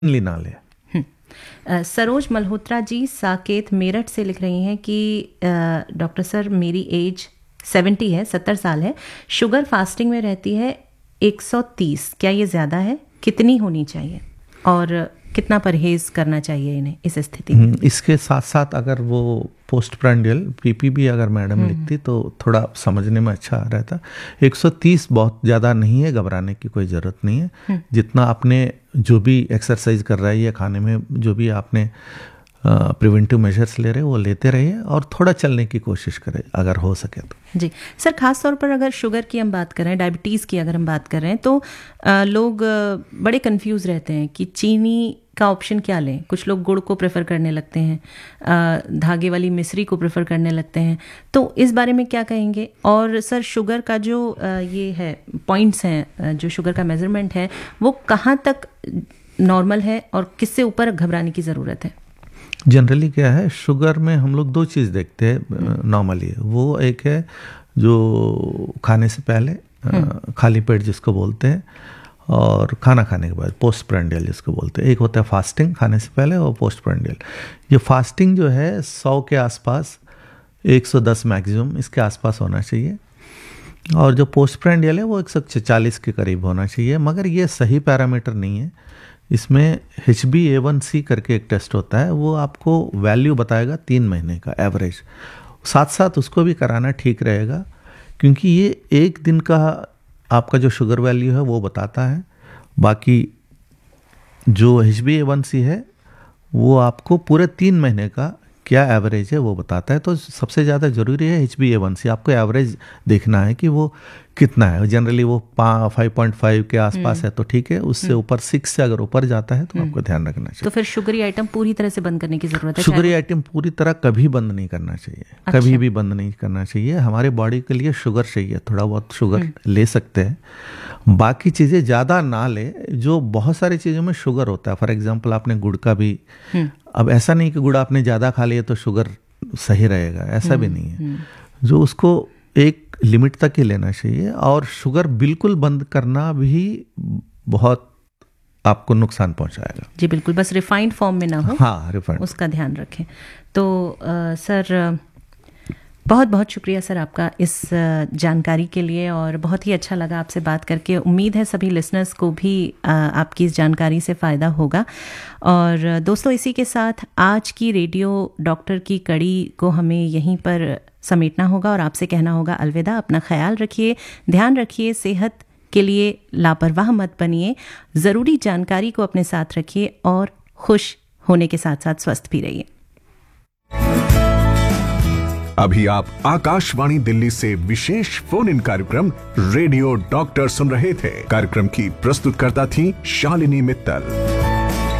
ना ले। सरोज मल्होत्रा जी साकेत मेरठ से लिख रही हैं कि डॉक्टर सर मेरी एज 70 है, 70 साल है, शुगर फास्टिंग में रहती है 130, क्या ये ज़्यादा है? कितनी होनी चाहिए और कितना परहेज करना चाहिए इन्हें इस स्थिति में? इसके साथ साथ अगर वो पोस्ट प्रांडियल पीपी भी अगर मैडम लिखती तो थोड़ा समझने में अच्छा रहता। 130 बहुत ज़्यादा नहीं है, घबराने की कोई ज़रूरत नहीं है। जितना आपने जो भी एक्सरसाइज कर रहा है या खाने में जो भी आपने प्रिवेंटिव मेजर्स ले रहे हैं वो लेते रहिए और थोड़ा चलने की कोशिश करें अगर हो सके तो। जी सर, खास तौर पर अगर शुगर की हम बात कर रहे हैं, डायबिटीज़ की अगर हम बात कर रहे हैं तो लोग बड़े कंफ्यूज रहते हैं कि चीनी का ऑप्शन क्या लें। कुछ लोग गुड़ को प्रेफर करने लगते हैं, धागे वाली मिश्री को प्रेफर करने लगते हैं, तो इस बारे में क्या कहेंगे? और सर शुगर का जो ये है पॉइंट्स हैं, जो शुगर का मेजरमेंट है वो कहाँ तक नॉर्मल है और किससे ऊपर घबराने की ज़रूरत है? जनरली क्या है, शुगर में हम लोग दो चीज़ देखते हैं नॉर्मली। वो एक है जो खाने से पहले खाली पेट जिसको बोलते हैं, और खाना खाने के बाद पोस्ट प्रांडियल जिसको बोलते हैं। एक होता है फास्टिंग खाने से पहले और पोस्ट प्रांडियल। ये फास्टिंग जो है 100 के आसपास, 110 मैक्सिमम इसके आसपास होना चाहिए, और जो पोस्ट प्रांडियल है वो 140 के करीब होना चाहिए। मगर ये सही पैरामीटर नहीं है। इसमें HbA1c करके एक टेस्ट होता है, वो आपको वैल्यू बताएगा 3 महीने का एवरेज। साथ साथ उसको भी कराना ठीक रहेगा, क्योंकि ये एक दिन का आपका जो शुगर वैल्यू है वो बताता है। बाकी जो HbA1c है वो आपको पूरे 3 महीने का क्या एवरेज है वो बताता है। तो सबसे ज़्यादा ज़रूरी है HbA1c, आपको एवरेज देखना है कि वो कितना है। जनरली वो 5.5 के आसपास है तो ठीक है, उससे ऊपर 6 से अगर ऊपर जाता है तो आपको ध्यान रखना चाहिए। तो फिर शुगरी आइटम पूरी तरह से बंद करने की ज़रूरत है? शुगरी आइटम पूरी तरह कभी बंद नहीं करना चाहिए। अच्छा। कभी भी बंद नहीं करना चाहिए। हमारे बॉडी के लिए शुगर चाहिए, थोड़ा बहुत शुगर ले सकते हैं, बाकी चीज़ें ज़्यादा ना ले। जो बहुत सारी चीज़ों में शुगर होता है, फॉर एग्जाम्पल आपने गुड़ का भी, अब ऐसा नहीं कि गुड़ आपने ज़्यादा खा लिया तो शुगर सही रहेगा, ऐसा भी नहीं है। जो उसको एक लिमिट तक ही लेना चाहिए, और शुगर बिल्कुल बंद करना भी बहुत आपको नुकसान पहुंचाएगा। जी बिल्कुल, बस रिफाइंड फॉर्म में ना हो। हाँ, रिफाइंड, उसका ध्यान रखें। तो सर बहुत बहुत शुक्रिया सर आपका इस जानकारी के लिए, और बहुत ही अच्छा लगा आपसे बात करके। उम्मीद है सभी लिसनर्स को भी आपकी इस जानकारी से फ़ायदा होगा। और दोस्तों, इसी के साथ आज की रेडियो डॉक्टर की कड़ी को हमें यहीं पर समेटना होगा और आपसे कहना होगा अलविदा। अपना ख्याल रखिए, ध्यान रखिए, सेहत के लिए लापरवाह मत बनिए, ज़रूरी जानकारी को अपने साथ रखिए और खुश होने के साथ साथ स्वस्थ भी रहिए। अभी आप आकाशवाणी दिल्ली से विशेष फोन इन कार्यक्रम रेडियो डॉक्टर सुन रहे थे। कार्यक्रम की प्रस्तुतकर्ता थी शालिनी मित्तल।